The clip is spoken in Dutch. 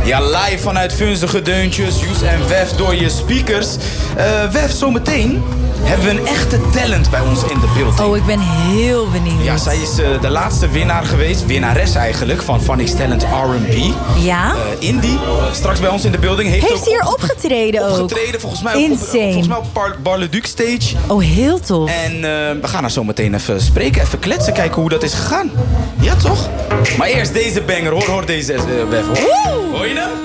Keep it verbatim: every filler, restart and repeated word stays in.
Ja, live vanuit Vunzige Deuntjes, Joes en Wef door je speakers. Uh, Wef, zometeen hebben we een echte talent bij ons in de beeld. Oh, ik ben heel benieuwd. Ja, zij is uh, de laatste winnaar geweest, winnares eigenlijk, van Phonics Talent R and B. Ja? Uh, Indie, straks bij ons in de building. Heeft, Heeft ze hier opgetreden ook? Opgetreden, volgens mij Insane. op, op, volgens mij op Bar, Bar Le Duc stage. Oh, heel tof. En uh, we gaan haar zo meteen even spreken, even kletsen, kijken hoe dat is gegaan. Ja, toch? Maar eerst deze banger, hoor, hoor deze uh, Wef. Hoor. Hoor je hem?